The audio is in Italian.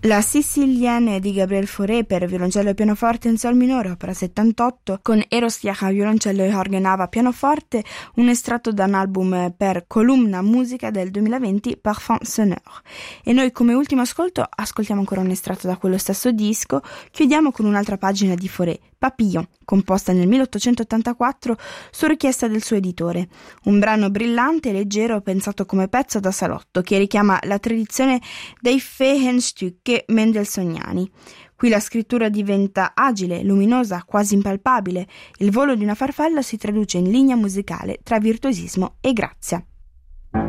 La Sicilienne di Gabriel Fauré per violoncello e pianoforte in sol minore, opera 78, con Eros Jaha violoncello e Jorge Nava pianoforte, un estratto da un album per Columna Musica del 2020, Parfum Sonore. E noi come ultimo ascoltiamo ancora un estratto da quello stesso disco, chiudiamo con un'altra pagina di Fauré, Papillon, composta nel 1884 su richiesta del suo editore. Un brano brillante e leggero pensato come pezzo da salotto che richiama la tradizione dei Feenstücke mendelssohniani. Qui la scrittura diventa agile, luminosa, quasi impalpabile. Il volo di una farfalla si traduce in linea musicale tra virtuosismo e grazia.